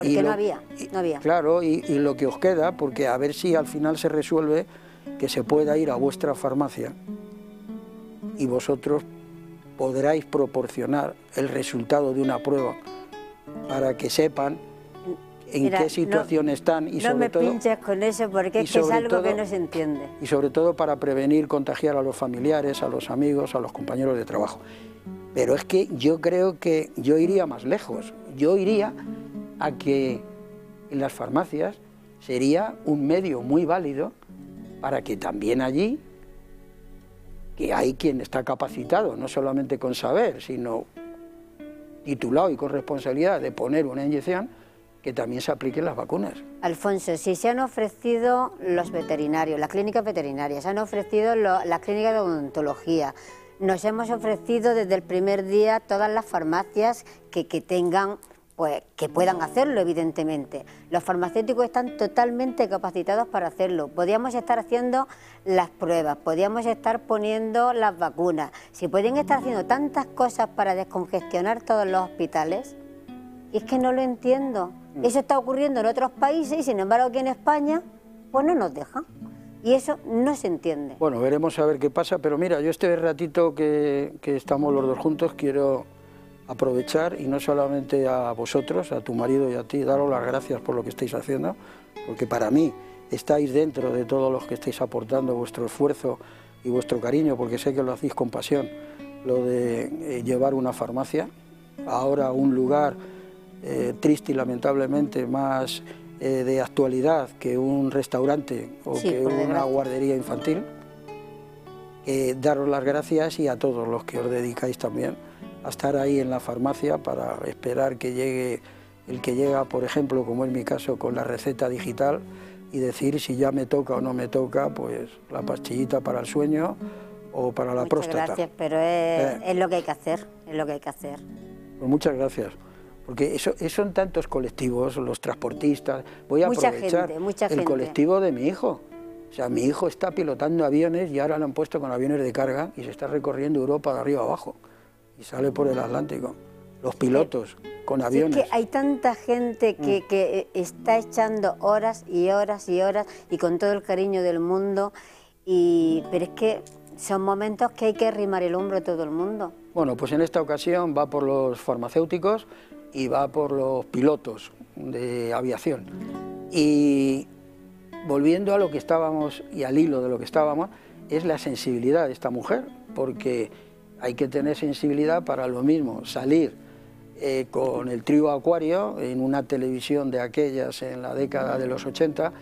Porque no había. Claro, y lo que os queda, porque a ver si al final se resuelve que se pueda ir a vuestra farmacia y vosotros podráis proporcionar el resultado de una prueba para que sepan en qué situación están y sobre todo... No me pinches con eso porque es que es algo que no se entiende. Y sobre todo para prevenir contagiar a los familiares, a los amigos, a los compañeros de trabajo. Pero es que yo creo que yo iría más lejos. Yo iría a que en las farmacias sería un medio muy válido para que también allí, que hay quien está capacitado, no solamente con saber, sino titulado y con responsabilidad de poner una inyección, que también se apliquen las vacunas. Alfonso, si se han ofrecido los veterinarios, las clínicas veterinarias, se han ofrecido las clínicas de odontología, nos hemos ofrecido desde el primer día todas las farmacias que tengan, pues que puedan hacerlo, evidentemente. Los farmacéuticos están totalmente capacitados para hacerlo. Podríamos estar haciendo las pruebas, podríamos estar poniendo las vacunas. Si pueden estar haciendo tantas cosas para descongestionar todos los hospitales, es que no lo entiendo. Eso está ocurriendo en otros países y sin embargo aquí en España, pues no nos dejan. Y eso no se entiende. Bueno, veremos a ver qué pasa, pero mira, yo este ratito que estamos los dos juntos quiero aprovechar y no solamente a vosotros, a tu marido y a ti, daros las gracias por lo que estáis haciendo, porque para mí estáis dentro de todos los que estáis aportando vuestro esfuerzo y vuestro cariño, porque sé que lo hacéis con pasión, lo de llevar una farmacia, ahora a un lugar triste y lamentablemente más de actualidad que un restaurante o que una guardería infantil. Daros las gracias y a todos los que os dedicáis también a estar ahí en la farmacia para esperar que llegue el que llega, por ejemplo, como en mi caso, con la receta digital y decir si ya me toca o no me toca, pues la pastillita para el sueño o para la próstata. Muchas gracias, pero es lo que hay que hacer, es lo que hay que hacer. Pues muchas gracias. Porque son tantos colectivos, los transportistas, voy a aprovechar el colectivo de mi hijo. O sea, mi hijo está pilotando aviones y ahora lo han puesto con aviones de carga y se está recorriendo Europa de arriba abajo y sale por el Atlántico. Los pilotos con aviones. Es que hay tanta gente que está echando horas y horas y horas y con todo el cariño del mundo, pero es que son momentos que hay que arrimar el hombro a todo el mundo. Bueno, pues en esta ocasión va por los farmacéuticos y va por los pilotos de aviación. Y volviendo a lo que estábamos y al hilo de lo que estábamos, es la sensibilidad de esta mujer, porque hay que tener sensibilidad para lo mismo, salir con el trío Acuario en una televisión de aquellas en la década de los 80,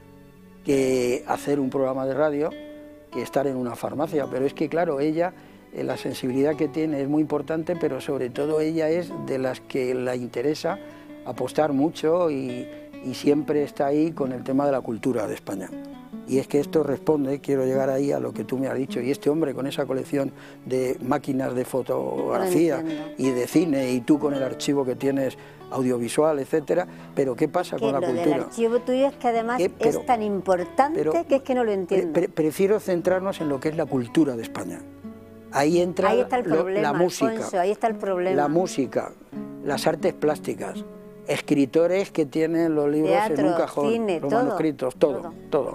que hacer un programa de radio, que estar en una farmacia. Pero es que claro, ella... la sensibilidad que tiene es muy importante, pero sobre todo ella es de las que la interesa apostar mucho y siempre está ahí con el tema de la cultura de España. Y es que esto responde, quiero llegar ahí a lo que tú me has dicho, y este hombre con esa colección de máquinas de fotografía y de cine, y tú con el archivo que tienes audiovisual, etcétera, pero ¿qué pasa con la cultura? El archivo tuyo es que además es tan importante que es que no lo entiendo. Prefiero centrarnos en lo que es la cultura de España. Ahí entra la música, Alfonso, ahí está el problema. La música, las artes plásticas, escritores que tienen los libros en un cajón, cine, los manuscritos, todo.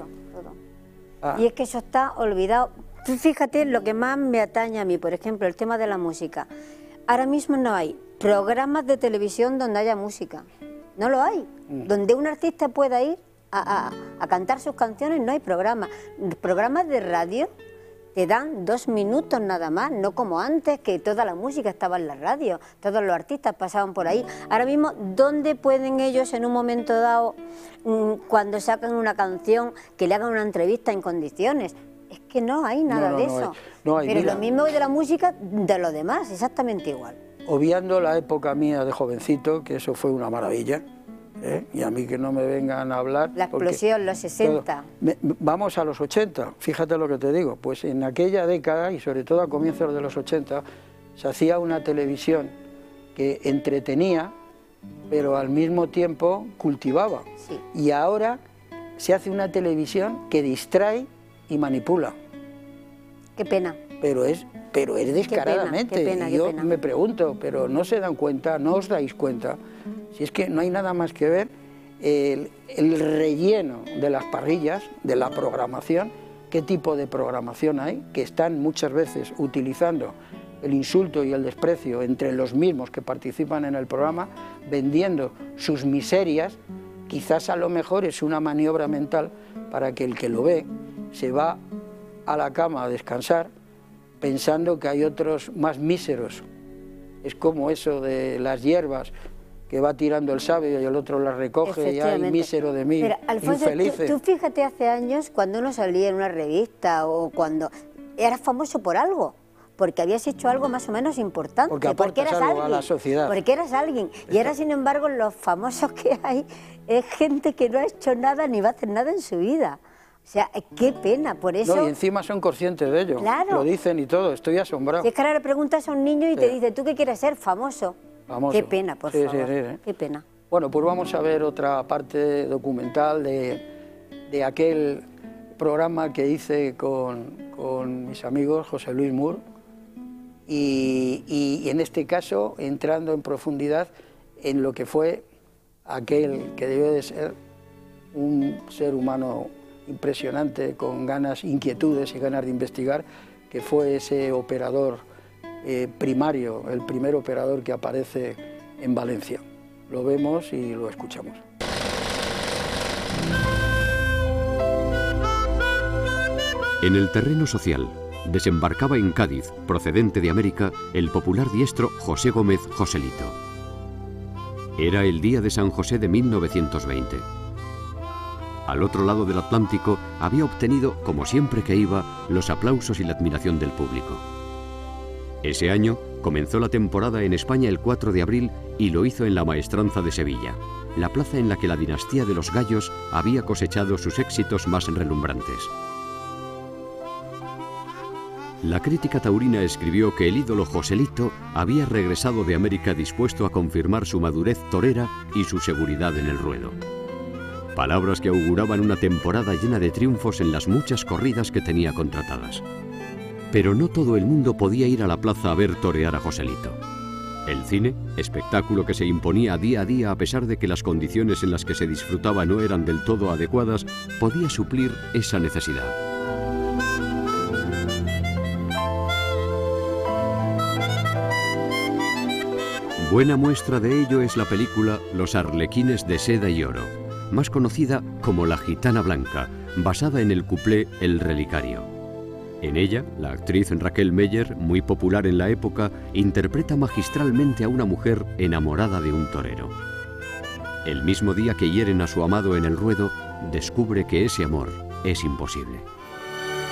Y es que eso está olvidado. Tú fíjate lo que más me atañe a mí, por ejemplo, el tema de la música. Ahora mismo no hay programas de televisión donde haya música, no lo hay. Donde un artista pueda ir a cantar sus canciones, no hay programas. Programas de radio te dan 2 minutos nada más, no como antes, que toda la música estaba en la radio, todos los artistas pasaban por ahí. Ahora mismo, ¿dónde pueden ellos en un momento dado, cuando sacan una canción, que le hagan una entrevista en condiciones? Es que no hay nada de eso. No hay, pero mira, lo mismo de la música, de lo demás, exactamente igual. Obviando la época mía de jovencito, que eso fue una maravilla, y a mí que no me vengan a hablar... La explosión, los 60. Vamos a los 80, fíjate lo que te digo, pues en aquella década y sobre todo a comienzos de los 80 se hacía una televisión que entretenía, pero al mismo tiempo cultivaba. Sí. Y ahora se hace una televisión que distrae y manipula. Qué pena. Pero es pero es descaradamente. Qué pena, Yo qué pena. me pregunto, pero no se dan cuenta, no os dais cuenta, si es que no hay nada más que ver el relleno de las parrillas, de la programación, qué tipo de programación hay, que están muchas veces utilizando el insulto y el desprecio entre los mismos que participan en el programa, vendiendo sus miserias. Quizás a lo mejor es una maniobra mental para que el que lo ve se va a la cama a descansar pensando que hay otros más míseros. Es como eso de las hierbas, que va tirando el sabio y el otro las recoge y hay mísero de mí, Alfonso, infelices. tú fíjate hace años cuando uno salía en una revista o cuando eras famoso por algo, porque habías hecho algo más o menos importante, porque eras algo a la sociedad. Porque eras alguien. Y ahora, sin embargo, los famosos que hay es gente que no ha hecho nada ni va a hacer nada en su vida. O sea, qué pena, por eso... No, y encima son conscientes de ello, claro. Lo dicen y todo, estoy asombrado. Si es que ahora le preguntas a un niño y te dice, ¿tú qué quieres ser? Famoso. Famoso. Qué pena, por favor, Sí. qué pena. Bueno, pues vamos a ver otra parte documental de aquel programa que hice con mis amigos José Luis Mur y en este caso entrando en profundidad en lo que fue aquel que debió de ser un ser humano impresionante, con ganas, inquietudes y ganas de investigar, que fue ese operador primario, el primer operador que aparece en Valencia. Lo vemos y lo escuchamos. En el terreno social, desembarcaba en Cádiz, procedente de América, el popular diestro José Gómez Joselito. Era el día de San José de 1920. Al otro lado del Atlántico había obtenido, como siempre que iba, los aplausos y la admiración del público. Ese año comenzó la temporada en España el 4 de abril y lo hizo en la Maestranza de Sevilla, la plaza en la que la dinastía de los Gallos había cosechado sus éxitos más relumbrantes. La crítica taurina escribió que el ídolo Joselito había regresado de América dispuesto a confirmar su madurez torera y su seguridad en el ruedo. Palabras que auguraban una temporada llena de triunfos en las muchas corridas que tenía contratadas. Pero no todo el mundo podía ir a la plaza a ver torear a Joselito. El cine, espectáculo que se imponía día a día a pesar de que las condiciones en las que se disfrutaba no eran del todo adecuadas, podía suplir esa necesidad. Buena muestra de ello es la película Los Arlequines de Seda y Oro, más conocida como La Gitana Blanca, basada en el cuplé El Relicario. En ella, la actriz Raquel Meyer, muy popular en la época, interpreta magistralmente a una mujer enamorada de un torero. El mismo día que hieren a su amado en el ruedo, descubre que ese amor es imposible.